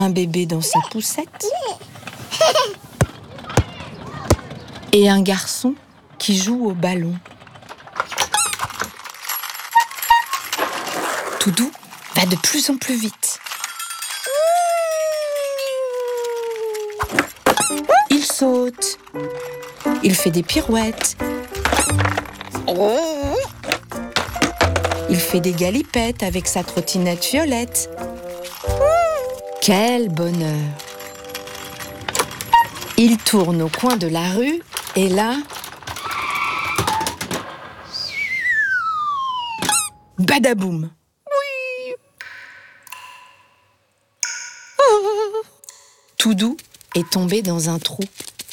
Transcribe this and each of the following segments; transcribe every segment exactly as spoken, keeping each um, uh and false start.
Un bébé dans sa poussette. Et un garçon qui joue au ballon. Toudou va de plus en plus vite. Il saute. Il fait des pirouettes. Il fait des galipettes avec sa trottinette violette. Quel bonheur! Il tourne au coin de la rue et là... Badaboum! Oui! Oh. Toudou est tombé dans un trou.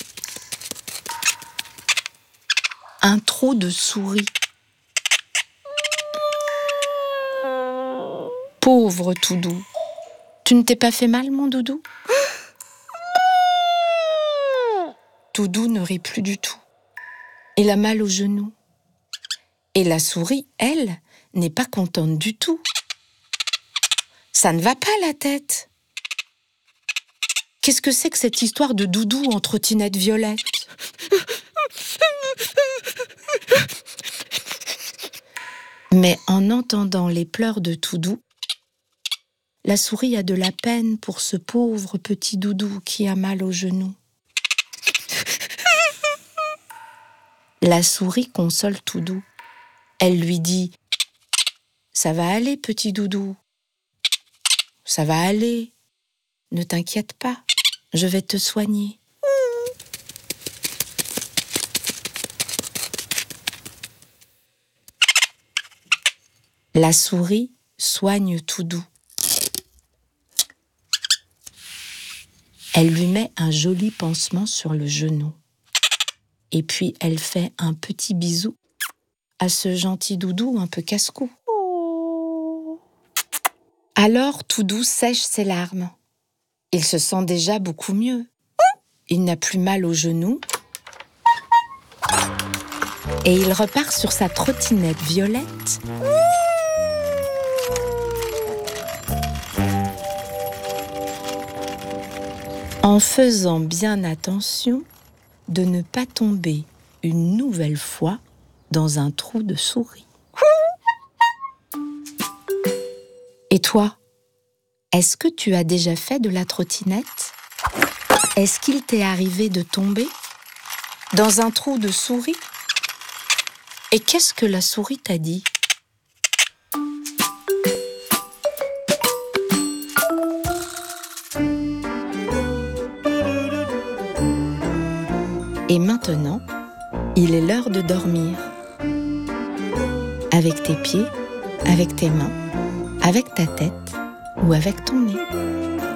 Un trou de souris. Pauvre Toudou. Tu ne t'es pas fait mal, mon doudou? Toudou ne rit plus du tout. Il a mal au genou. Et la souris, elle, n'est pas contente du tout. Ça ne va pas, la tête. Qu'est-ce que c'est que cette histoire de doudou en trottinette violette? Mais en entendant les pleurs de Toudou, la souris a de la peine pour ce pauvre petit doudou qui a mal au genou. La souris console Toudou. Elle lui dit « Ça va aller, petit doudou. Ça va aller. Ne t'inquiète pas, je vais te soigner. » La souris soigne Toudou. Elle lui met un joli pansement sur le genou. Et puis elle fait un petit bisou à ce gentil doudou un peu casse-cou. Oh. Alors Toudou sèche ses larmes. Il se sent déjà beaucoup mieux. Il n'a plus mal au genou. Et il repart sur sa trottinette violette. En faisant bien attention de ne pas tomber une nouvelle fois dans un trou de souris. Et toi, est-ce que tu as déjà fait de la trottinette? Est-ce qu'il t'est arrivé de tomber dans un trou de souris? Et qu'est-ce que la souris t'a dit? Et maintenant, il est l'heure de dormir. Avec tes pieds, avec tes mains, avec ta tête ou avec ton nez.